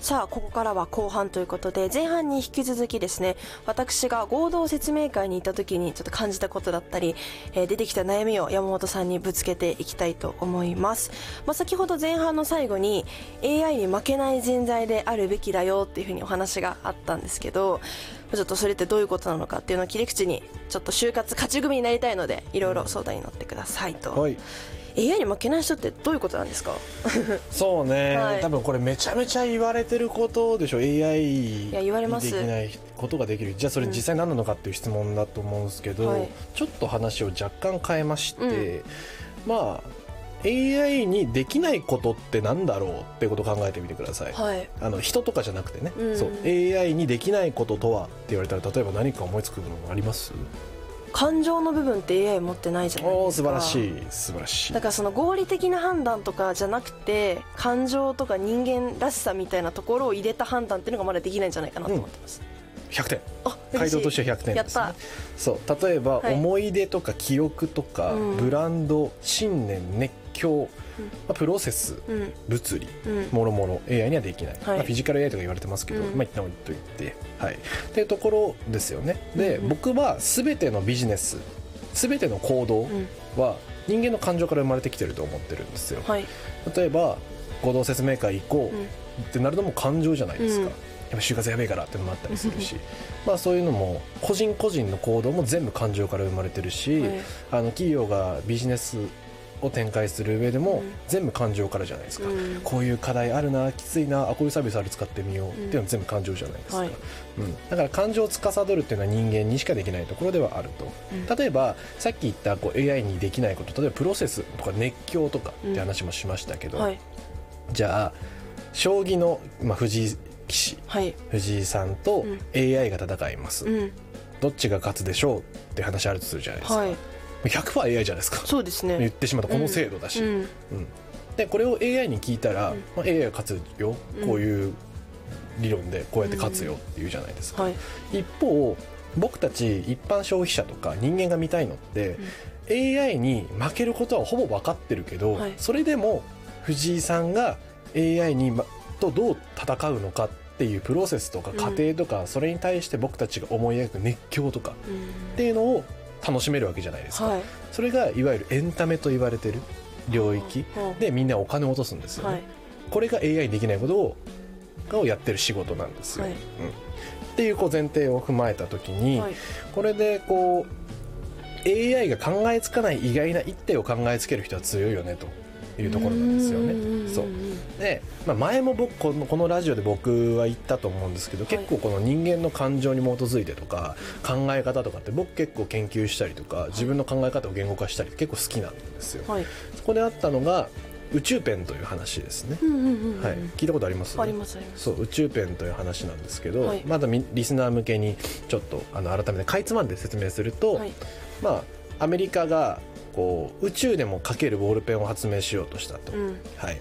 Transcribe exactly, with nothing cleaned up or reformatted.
さあここからは後半ということで、前半に引き続きですね、私が合同説明会に行った時にちょっと感じたことだったり、えー、出てきた悩みを山本さんにぶつけていきたいと思います。まあ、先ほど前半の最後に エーアイ に負けない人材であるべきだよっていうふうにお話があったんですけど、ちょっとそれってどういうことなのかっていうのを切り口にちょっと就活勝ち組になりたいので、いろいろ相談に乗ってくださいと。 はい、 エーアイ に負けない人ってどういうことなんですか？ そうね、 はい、 多分これめちゃめちゃ言われてることでしょ。 エーアイ にできないことができる。じゃあそれ実際何なのかっていう質問だと思うんですけど、うんはい、ちょっと話を若干変えまして、うん、まあ エーアイ にできないことってなんだろうってことを考えてみてください、はい、あの人とかじゃなくてね、うん、そう エーアイ にできないこととはって言われたら、例えば何か思いつくものあります？ 感情の部分って エーアイ 持ってないじゃないですか。 お素晴らしい素晴らしい。 だからその合理的な判断とかじゃなくて、感情とか人間らしさみたいなところを入れた判断っていうのがまだできないんじゃないかなと思ってます、うん、ひゃくてん。 回答としてはひゃくてんですね。 やった。 そう例えば、はい、思い出とか記憶とか、うん、ブランド、信念、熱狂、うんまあ、プロセス、うん、物理、うん、もろもろ エーアイ にはできない、はいまあ、フィジカル エーアイ とか言われてますけど、うんまあ、一旦置いといて、はい、っていうところですよね。で、うん、僕は全てのビジネス、全ての行動は人間の感情から生まれてきてると思ってるんですよ、はい、例えば合同説明会行こうってなるのも感情じゃないですか、うん、やっぱ就活やべえからってのもあったりするしまあそういうのも個人個人の行動も全部感情から生まれてるし、はい、あの企業がビジネスを展開する上でも全部感情からじゃないですか、うん、こういう課題あるな、きついな、あこういうサービスある使ってみようっていうのは全部感情じゃないですか、はいうん、だから感情を司るっていうのは人間にしかできないところではあると、うん、例えばさっき言ったこう エーアイ にできないこと、例えばプロセスとか熱狂とかって話もしましたけど、うんはい、じゃあ将棋の、まあ、藤井棋士、はい、藤井さんと エーアイ が戦います、うん、どっちが勝つでしょうって話あるとするじゃないですか、はい、ひゃくパーセントエーアイ じゃないですか。 そうですね。 言ってしまったこの制度だし、うんうん、でこれを エーアイ に聞いたら、うんまあ、エーアイ が勝つよ、こういう理論でこうやって勝つよって言うじゃないですか、うんはい、一方僕たち一般消費者とか人間が見たいのって、うん、エーアイ に負けることはほぼ分かってるけど、はい、それでも藤井さんが エーアイ に、ま、とどう戦うのかっていうプロセスとか過程とか、うん、それに対して僕たちが思い描く熱狂とかっていうのを楽しめるわけじゃないですか、はい、それがいわゆるエンタメと言われてる領域でみんなお金を落とすんですよね、はい、これが エーアイ にできないことををやってる仕事なんですよ、はいうん、っていうこう前提を踏まえた時に、はい、これでこう エーアイ が考えつかない意外な一手を考えつける人は強いよねというところなんですよね。そうで、まあ、前も僕この、このラジオで僕は言ったと思うんですけど、はい、結構この人間の感情に基づいてとか考え方とかって僕結構研究したりとか自分の考え方を言語化したり結構好きなんですよ、はい、そこであったのが宇宙ペンという話ですね、うんうんうんうんはい、聞いたことあります？ ありますあります。 そう宇宙ペンという話なんですけど、はい、まだリスナー向けにちょっとあの改めてかいつまんで説明すると、はい、まあアメリカがこう宇宙でも書けるボールペンを発明しようとしたと、うんはい、